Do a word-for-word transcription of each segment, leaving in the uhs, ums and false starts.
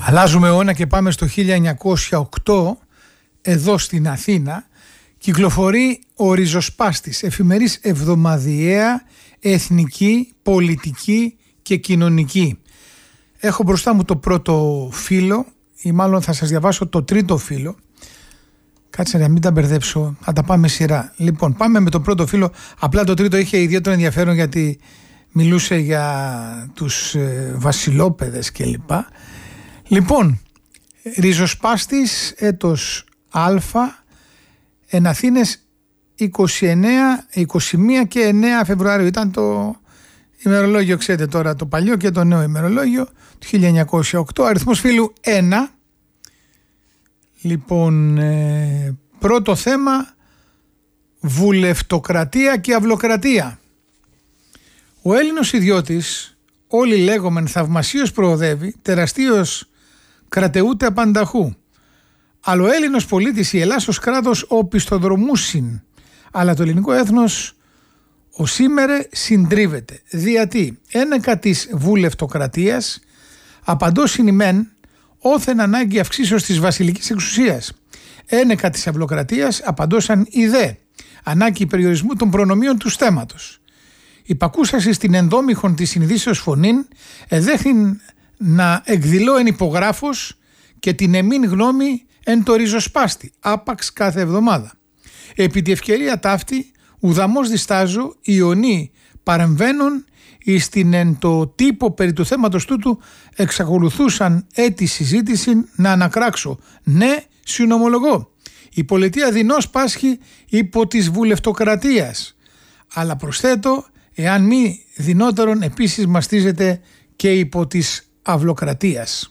Αλλάζουμε αιώνα και πάμε στο χίλια εννιακόσια οκτώ. Εδώ στην Αθήνα κυκλοφορεί ο Ριζοσπάστης, εφημερής εβδομαδιαία, εθνική, πολιτική και κοινωνική. Έχω μπροστά μου το πρώτο φύλλο, ή μάλλον θα σας διαβάσω το τρίτο φύλλο. Κάτσε να μην τα μπερδέψω, θα τα πάμε σειρά. Λοιπόν, πάμε με το πρώτο φύλλο. Απλά το τρίτο είχε ιδιαίτερο ενδιαφέρον γιατί μιλούσε για τους ε, βασιλόπαιδες κλπ. Λοιπόν, Ριζοσπάστης, έτος Α, εν Αθήνες είκοσι εννέα, είκοσι μία και εννέα Φεβρουαρίου. Ήταν το ημερολόγιο, ξέρετε τώρα, το παλιό και το νέο ημερολόγιο του χίλια εννιακόσια οκτώ. Αριθμός φύλλου ένα. Λοιπόν, ε, πρώτο θέμα, βουλευτοκρατία και αυλοκρατία. Ο Έλληνος ιδιώτης, όλοι λέγομεν θαυμασίως προοδεύει, τεραστίως κρατεούται απανταχού. Αλλά ο Έλληνος πολίτης, η Ελλάς ως κράτος οπισθοδρομούσιν, αλλά το ελληνικό έθνος ο σήμερε συντρίβεται. Διατί ένεκα της βουλευτοκρατίας απαντώσιν ημέν όθεν ανάγκη αυξήσεως της βασιλικής εξουσίας. Ένεκα της αυλοκρατίας απαντώσαν οι δε ανάγκη περιορισμού των προνομίων του στέματος. Υπακούσασι στην ενδόμηχον της συνειδήσεως φωνήν εδέχθην να εκδηλώ εν υπογράφος και την εμήν γνώμη εν το Ριζοσπάστη, άπαξ κάθε εβδομάδα. Επί τη ευκαιρία ταύτη, ουδαμός διστάζω, ιονοί παρεμβαίνουν εις την εν το τύπο περί του θέματος τούτου εξακολουθούσαν έτη συζήτηση να ανακράξω. Ναι, συνομολογώ. Η πολιτεία δεινώς πάσχει υπό της βουλευτοκρατίας. Αλλά προσθέτω, εάν μη δεινότερον επίσης μαστίζεται και υπό της αυλοκρατίας.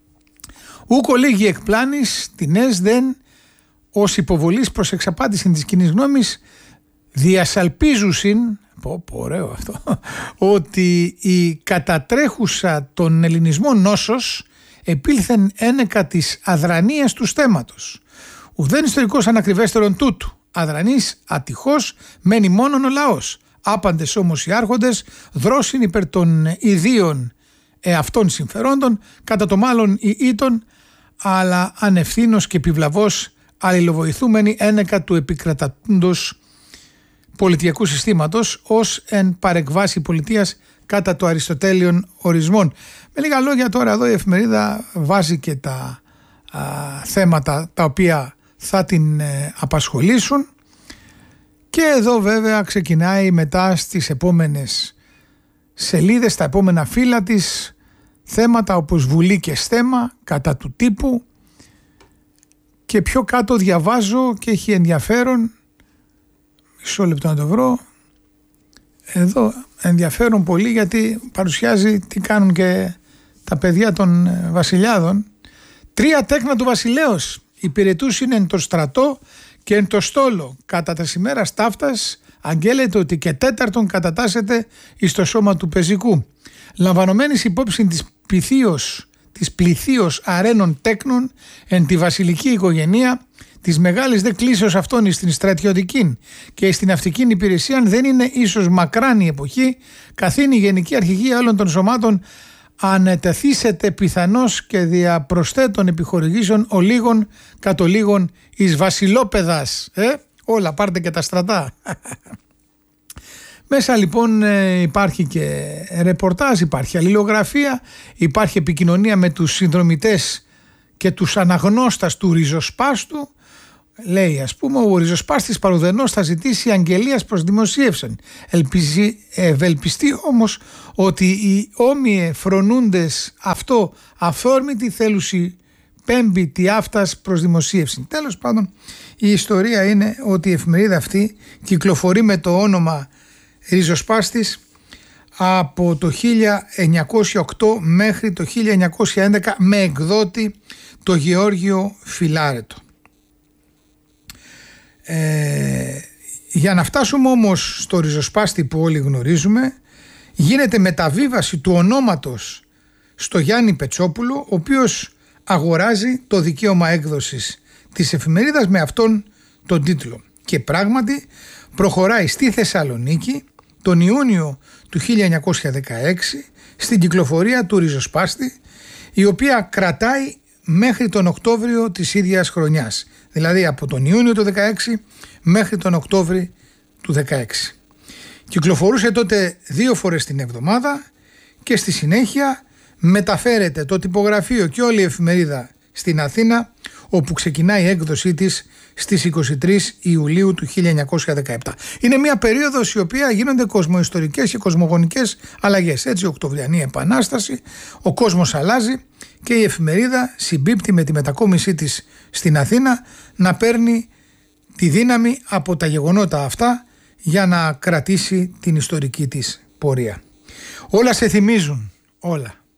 Ούκο λίγη εκπλάνης την έσδεν ως υποβολής προς εξαπάτηση της κοινής γνώμης διασαλπίζουσιν, πω, πω ωραίο αυτό, ότι η κατατρέχουσα των ελληνισμών νόσος επήλθεν ένεκα της αδρανίας του στέματος. Ουδέν ιστορικός ανακριβέστερον τούτου. Αδρανής ατυχώς μένει μόνον ο λαός. Άπαντες όμως οι άρχοντες δρόσιν υπέρ των ιδίων εαυτών συμφερόντων, κατά το μάλλον οι ήτων, αλλά ανευθύνως και επιβλαβώς αλληλοβοηθούμενοι ένεκα του επικρατούντος πολιτιακού συστήματος ως εν παρεκβάση πολιτείας κατά το αριστοτέλειον ορισμών. Με λίγα λόγια, τώρα εδώ η εφημερίδα βάζει και τα α, θέματα τα οποία θα την ε, απασχολήσουν, και εδώ βέβαια ξεκινάει μετά στις επόμενες σελίδες, στα επόμενα φύλλα της, θέματα όπως βουλή και στέμα κατά του τύπου, και πιο κάτω διαβάζω και έχει ενδιαφέρον, μισό λεπτό να το βρω, εδώ ενδιαφέρον πολύ γιατί παρουσιάζει τι κάνουν και τα παιδιά των βασιλιάδων. Τρία τέκνα του βασιλέως υπηρετούσιν εν το στρατό και εν το στόλο. Κατά τα ημέρας ταύτας αγγέλλεται ότι και τέταρτον κατατάσσεται εις το σώμα του πεζικού. Λαμβανομένης υπόψη της πληθείως, της πληθείως αρένων τέκνων εν τη βασιλική οικογένεια, της μεγάλης δε κλίσεως αυτών στην στρατιωτική και στην ναυτική υπηρεσία, δεν είναι ίσως μακράν η εποχή, καθήν η γενική αρχηγή όλων των σωμάτων ανετεθήσεται πιθανώς και δια προσθέτων επιχορηγήσεων ο λίγων κατ' ο λίγων εις βασιλόπεδας. Ε, όλα, πάρτε και τα στρατά. Μέσα λοιπόν υπάρχει και ρεπορτάζ, υπάρχει αλληλογραφία, υπάρχει επικοινωνία με τους συνδρομητές και τους αναγνώστας του Ριζοσπάστου. Λέει, ας πούμε, ο Ριζοσπάστης παρουδενός θα ζητήσει αγγελίας προς δημοσίευσεν. Ελπίζει, ευελπιστεί όμως ότι οι όμοιε φρονούντες αυτό αφόρμητη θέλουσι πέμπει τι αυτάς προς δημοσίευση. Τέλος πάντων, η ιστορία είναι ότι η εφημερίδα αυτή κυκλοφορεί με το όνομα Ριζοσπάστης από το χίλια εννιακόσια οκτώ μέχρι το χίλια εννιακόσια έντεκα με εκδότη το Γεώργιο Φιλάρετο. Ε, για να φτάσουμε όμως στο Ριζοσπάστη που όλοι γνωρίζουμε, γίνεται μεταβίβαση του ονόματος στο Γιάννη Πετσόπουλο, ο οποίος αγοράζει το δικαίωμα έκδοσης της εφημερίδας με αυτόν τον τίτλο, και πράγματι προχωράει στη Θεσσαλονίκη τον Ιούνιο του χίλια εννιακόσια δεκαέξι στην κυκλοφορία του Ριζοσπάστη, η οποία κρατάει μέχρι τον Οκτώβριο της ίδιας χρονιάς, δηλαδή από τον Ιούνιο του δεκαέξι μέχρι τον Οκτώβριο του δεκαέξι. Κυκλοφορούσε τότε δύο φορές την εβδομάδα και στη συνέχεια μεταφέρεται το τυπογραφείο και όλη η εφημερίδα στην Αθήνα, όπου ξεκινάει η έκδοσή της στις είκοσι τρεις Ιουλίου του χίλια εννιακόσια δεκαεπτά. Είναι μια περίοδος η οποία γίνονται κοσμοϊστορικές και κοσμογονικές αλλαγές. Έτσι, η Οκτωβριανή Επανάσταση, ο κόσμος αλλάζει και η εφημερίδα συμπίπτει με τη μετακόμισή της στην Αθήνα να παίρνει τη δύναμη από τα γεγονότα αυτά για να κρατήσει την ιστορική της πορεία. Όλα σε θυμίζουν, όλα.